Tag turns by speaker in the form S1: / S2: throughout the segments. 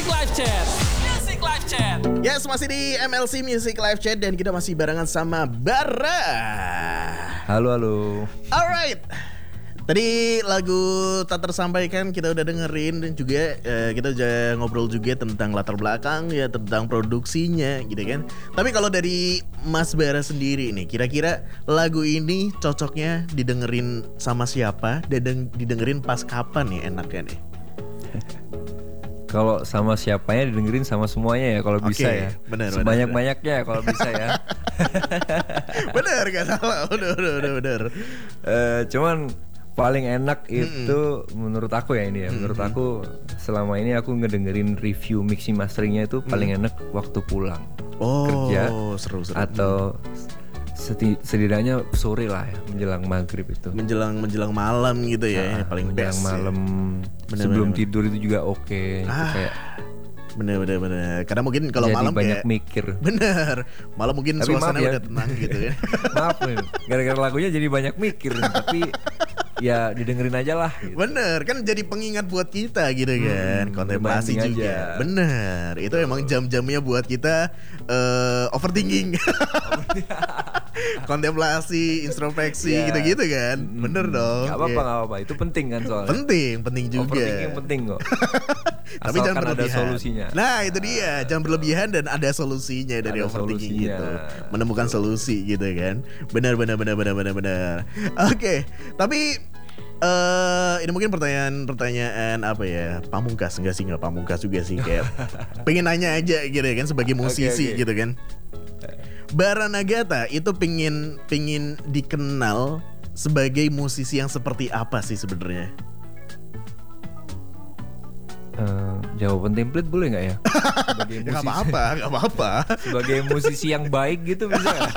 S1: Live Chat. Music Live Chat.
S2: Yes, masih di MLC Music Live Chat dan kita masih barengan sama Bara.
S3: Halo.
S2: Alright. Tadi lagu tak tersampaikan kita udah dengerin dan juga kita udah ngobrol juga tentang latar belakang ya, tentang produksinya gitu kan. Tapi kalau dari Mas Bara sendiri nih, kira-kira lagu ini cocoknya didengerin sama siapa dan didengerin pas kapan nih enaknya nih?
S3: Kalau sama siapanya didengerin sama semuanya ya kalau bisa ya.
S2: Bener,
S3: sebanyak-banyaknya kalau bisa ya.
S2: Bener gak salah. Bener.
S3: Cuman paling enak itu menurut aku ya ini ya. Menurut aku selama ini aku ngedengerin review mixing masteringnya itu paling enak waktu pulang kerja
S2: seru.
S3: atau setidaknya sore lah ya, menjelang maghrib itu.
S2: Menjelang malam gitu ya, paling
S3: menjelang
S2: best
S3: malam
S2: ya.
S3: sebelum tidur itu juga oke. Itu kayak
S2: bener. Karena mungkin kalau
S3: jadi
S2: malam
S3: banyak
S2: kayak
S3: mikir.
S2: Bener. Malam mungkin
S3: Tapi
S2: suasana
S3: maaf ya.
S2: udah tenang gitu ya.
S3: Maaf nih, gara-gara lagunya jadi banyak mikir. Tapi ya didengerin aja lah gitu.
S2: Bener, kan jadi pengingat buat kita gitu kan. Kontemplasi
S3: reminding
S2: juga
S3: aja.
S2: Bener, itu emang jam-jamnya buat kita overthinking. Kontemplasi, introspeksi
S3: Ya.
S2: gitu-gitu kan. Bener dong.
S3: Gak apa-apa, itu penting kan soalnya.
S2: Penting juga.
S3: Overthinking penting kok.
S2: Tapi jangan
S3: Asalkan ada
S2: berlebihan.
S3: solusinya.
S2: Nah itu dia, jangan berlebihan dan ada solusinya dari
S3: Ada
S2: overthinking
S3: solusinya.
S2: gitu. Menemukan solusi gitu kan. Benar. Oke, tapi ini mungkin pertanyaan apa ya? Pamungkas enggak pamungkas juga sih kayak. Pengen nanya aja gitu kan sebagai musisi
S3: Oke.
S2: gitu kan. Bara Nagata itu pingin dikenal sebagai musisi yang seperti apa sih sebenarnya?
S3: Jawaban template boleh nggak ya? Sebagai
S2: Ya, gak apa-apa.
S3: sebagai musisi yang baik gitu bisa nggak?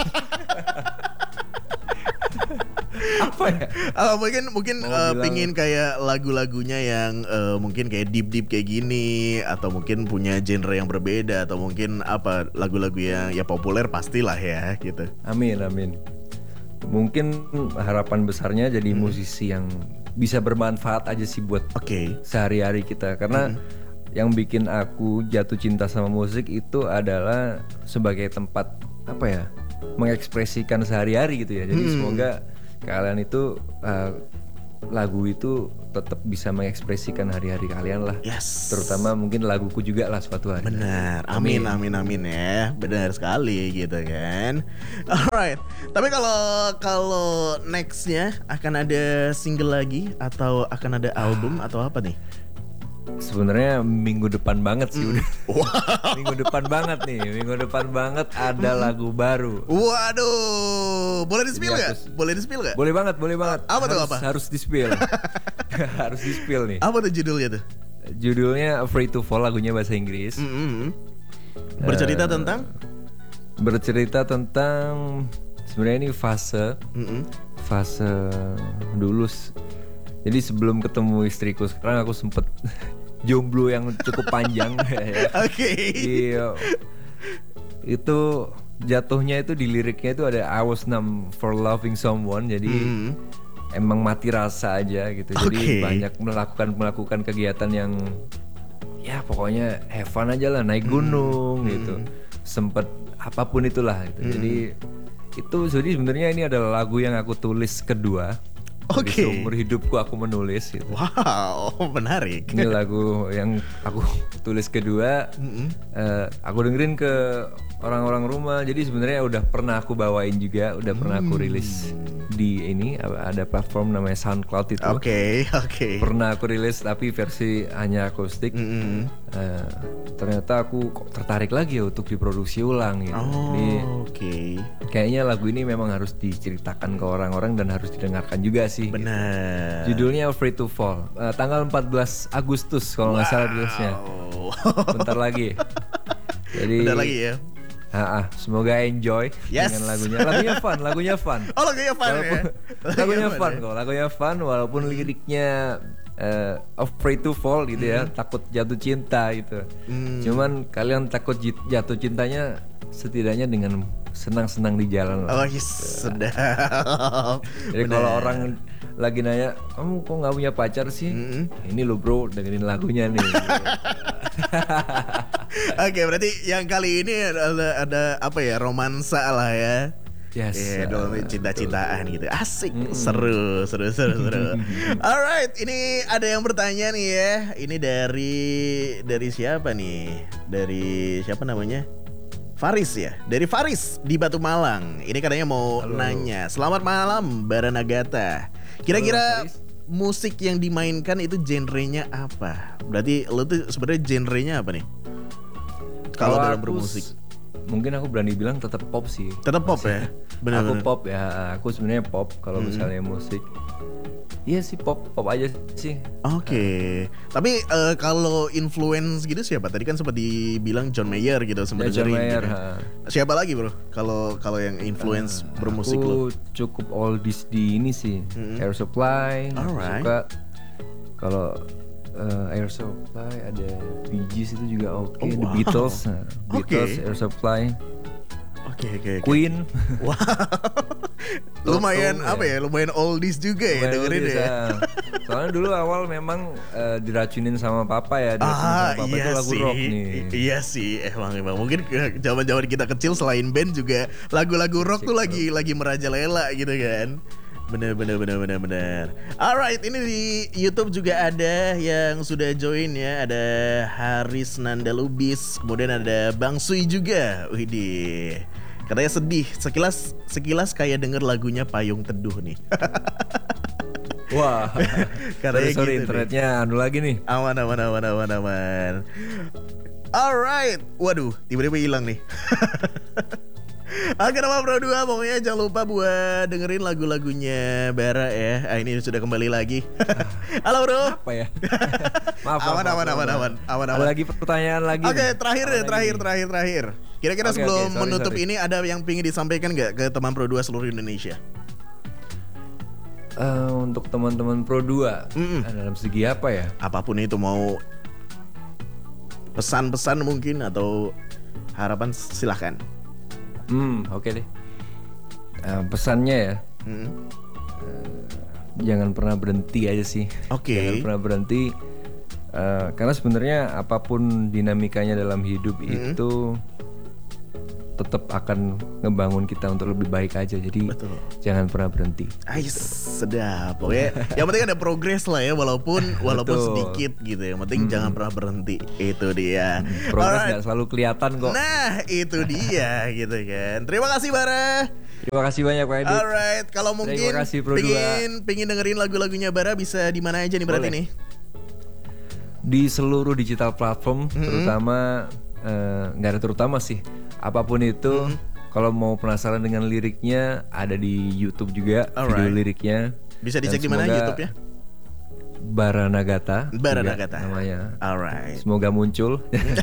S3: Apa ya?
S2: Mungkin
S3: Mau bilang-
S2: pingin kayak lagu-lagunya yang mungkin kayak deep kayak gini, atau mungkin punya genre yang berbeda, atau mungkin apa lagu-lagu yang ya populer pastilah ya gitu.
S3: Amin. Mungkin harapan besarnya jadi musisi yang bisa bermanfaat aja sih buat
S2: Oke.
S3: sehari-hari kita. Karena yang bikin aku jatuh cinta sama musik itu adalah sebagai tempat apa ya, mengekspresikan sehari-hari gitu ya. Jadi semoga kalian itu lagu itu tetap bisa mengekspresikan hari-hari kalian lah.
S2: Yes.
S3: Terutama mungkin laguku juga lah suatu hari.
S2: Benar, amin ya, benar sekali gitu kan. Alright, tapi kalau nextnya akan ada single lagi atau akan ada album atau apa nih?
S3: Sebenarnya minggu depan banget sih udah.
S2: Wow.
S3: Minggu depan banget ada lagu baru.
S2: Waduh, boleh di-spill
S3: Jadi
S2: nggak?
S3: aku-
S2: Boleh di-spill nggak?
S3: Boleh banget.
S2: Apa tuh, apa?
S3: Harus di-spill. Harus di-spill nih.
S2: Apa tuh judulnya tuh?
S3: Judulnya Afraid to Fall, lagunya bahasa Inggris.
S2: Bercerita tentang?
S3: Bercerita tentang sebenarnya ini fase dulu. Jadi sebelum ketemu istriku sekarang aku sempet jomblo yang cukup panjang. Ya.
S2: Oke.
S3: Iya. Itu jatuhnya itu di liriknya itu ada I was numb for loving someone. Jadi emang mati rasa aja gitu. Jadi
S2: Oke.
S3: banyak melakukan kegiatan yang ya pokoknya have fun aja lah, naik gunung gitu. Sempet apapun itulah gitu. Jadi sebenarnya ini adalah lagu yang aku tulis kedua.
S2: Oke.
S3: Jadi seumur hidupku aku menulis gitu.
S2: Wow, menarik.
S3: Ini lagu yang aku tulis kedua. Aku dengerin ke orang-orang rumah. Jadi sebenarnya udah pernah aku bawain juga, udah pernah aku rilis di ini ada platform namanya SoundCloud itu.
S2: Oke.
S3: Pernah aku rilis tapi versi hanya akustik. Ternyata aku kok tertarik lagi ya untuk diproduksi ulang gitu. Jadi
S2: Oke.
S3: kayaknya lagu ini memang harus diceritakan ke orang-orang dan harus didengarkan juga sih.
S2: Benar.
S3: Judulnya Afraid to Fall. Tanggal 14 Agustus kalau nggak salah rilisnya. Bentar lagi. Jadi
S2: Bentar lagi ya.
S3: semoga enjoy
S2: Yes.
S3: dengan lagunya. Lagunya fun.
S2: Oh, lagunya fun ya.
S3: Lagunya fun walaupun liriknya afraid to fall gitu ya, takut jatuh cinta gitu. Cuman kalian takut jatuh cintanya setidaknya dengan senang-senang di jalan lah.
S2: Oh, yes, sedap.
S3: Jadi
S2: Benar.
S3: kalau orang lagi nanya, kamu kok nggak punya pacar sih? Ini lo bro, dengerin lagunya nih.
S2: Oke, berarti yang kali ini ada apa ya, romansa lah ya.
S3: Yes.
S2: Iya, dalam cinta-cintaan gitu. Asik, seru. Alright, ini ada yang bertanya nih ya. Ini dari siapa nih? Dari siapa namanya? Faris ya. Dari Faris di Batu Malang. Ini katanya mau nanya. Selamat malam, Bara Nagata. Kira-kira musik yang dimainkan itu genrenya apa? Berarti lo tuh sebenarnya genrenya apa nih? Kalau dalam bermusik.
S3: Mungkin aku berani bilang tetap pop sih.
S2: Tetap pop ya? Bener.
S3: Aku pop ya, aku sebenarnya pop kalau misalnya musik. Iya sih pop aja sih.
S2: Oke. Tapi kalau influence gitu siapa? Tadi kan sempat dibilang John Mayer gitu sempat
S3: John
S2: dengerin
S3: Mayer.
S2: Gitu. Siapa lagi bro? Kalau yang influence bermusik lo?
S3: Aku cukup oldies di ini sih. Air Supply.
S2: Alright.
S3: Suka. Kalau Air Supply ada Bee Gees itu juga oke.
S2: Oh, wow.
S3: The Beatles, Beatles,
S2: Oke.
S3: Air Supply,
S2: Oke.
S3: Queen.
S2: Wow. Lumayan
S3: Toto,
S2: apa ya? Lumayan oldies juga ya
S3: Lumayan
S2: dengerin
S3: oldies,
S2: ya.
S3: Soalnya dulu awal memang diracunin sama papa ya. Diracunin sama papa
S2: Iya
S3: itu lagu
S2: sih.
S3: rock nih.
S2: Iya sih, emang mungkin zaman-zaman kita kecil selain band juga lagu-lagu rock tuh lagi merajalela gitu kan. Bener. Alright, ini di YouTube juga ada yang sudah join ya. Ada Haris Nanda Lubis, kemudian ada Bang Sui juga. Widih, katanya sedih. Sekilas kayak denger lagunya Payung Teduh nih.
S3: Wah.
S2: Katanya
S3: sorry
S2: gitu
S3: internetnya anu lagi nih.
S2: Aman. Alright, waduh, tiba-tiba hilang nih. Oke, nama Pro 2 pokoknya jangan lupa buat dengerin lagu-lagunya Bara ya. Ini sudah kembali lagi. Halo bro.
S3: Apa ya? Maaf.
S2: Aman.
S3: Ada lagi pertanyaan lagi.
S2: Oke,
S3: nih.
S2: terakhir. Kira-kira
S3: Oke,
S2: sebelum
S3: sorry.
S2: menutup ini ada yang pingin disampaikan nggak ke teman Pro 2 seluruh Indonesia?
S3: Untuk teman-teman Pro 2 dalam segi apa ya?
S2: Apapun itu, mau pesan-pesan mungkin atau harapan, silahkan.
S3: Oke deh. Pesannya ya, jangan pernah berhenti aja sih.
S2: Oke.
S3: Jangan pernah berhenti, karena sebenarnya apapun dinamikanya dalam hidup itu tetap akan ngebangun kita untuk lebih baik aja. Jadi
S2: Betul.
S3: jangan pernah berhenti.
S2: Ais, sedap. Pokoknya yang penting ada progres lah ya, walaupun
S3: Betul.
S2: sedikit gitu. Yang penting jangan pernah berhenti. Itu dia.
S3: Progres
S2: Alright.
S3: nggak selalu kelihatan kok.
S2: Nah, itu dia gitu kan. Terima kasih Bara.
S3: Terima kasih banyak Pak Edit.
S2: Alright, kalau mungkin
S3: Terima kasih, Pro
S2: pingin dengerin lagu-lagunya Bara, bisa di mana aja nih berarti
S3: Boleh.
S2: nih?
S3: Di seluruh digital platform, terutama nggak ada terutama sih, apapun itu. Kalau mau penasaran dengan liriknya, ada di YouTube juga.
S2: Alright.
S3: Video liriknya.
S2: Bisa
S3: Dan
S2: dicek di mana
S3: semoga
S2: YouTube ya?
S3: Bara Nagata namanya.
S2: Alright.
S3: Semoga muncul.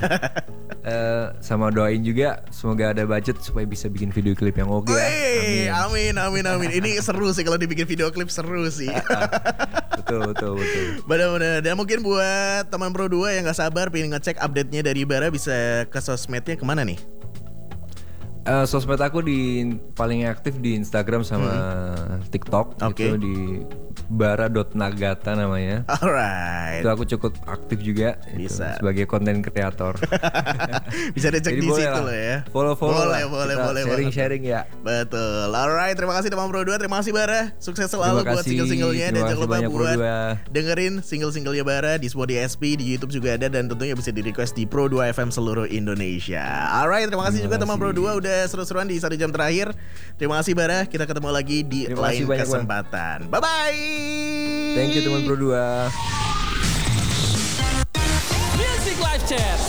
S3: Sama doain juga semoga ada budget supaya bisa bikin video klip yang oke.
S2: Wey, amin. Ini seru sih kalau dibikin video klip, seru sih.
S3: Betul.
S2: Benar-benar. Dan mungkin buat teman Pro 2 yang gak sabar pengen ngecek update-nya dari Bara, bisa ke sosmednya kemana nih?
S3: Sosmed aku paling aktif di Instagram sama TikTok.
S2: Oke.
S3: Itu di bara.nagata namanya.
S2: Alright.
S3: Itu aku cukup aktif juga gitu,
S2: Bisa.
S3: sebagai konten kreator.
S2: Bisa dicek
S3: Jadi
S2: di
S3: boleh
S2: situ
S3: lah.
S2: loh ya.
S3: Follow lah.
S2: Boleh
S3: Kita
S2: banget.
S3: sharing ya.
S2: Betul. Alright, terima kasih teman Pro 2. Terima kasih Bara. Sukses selalu
S3: Terima
S2: buat
S3: kasih.
S2: single-singlenya. Dan
S3: Terima
S2: jangan
S3: kasih
S2: lupa
S3: banyak, Pro
S2: buat
S3: 2.
S2: dengerin single-singlenya Bara di semua DSP, di YouTube juga ada, dan tentunya bisa di request di Pro 2 FM seluruh Indonesia. Alright, terima kasih juga teman Pro 2 udah seru-seruan di 1 jam terakhir. Terima kasih Bara. Kita ketemu lagi di
S3: Terima kasih
S2: lain
S3: banyak, Bang.
S2: kesempatan. Bye-bye.
S3: Thank you teman Pro 2.
S1: Music Live Chat.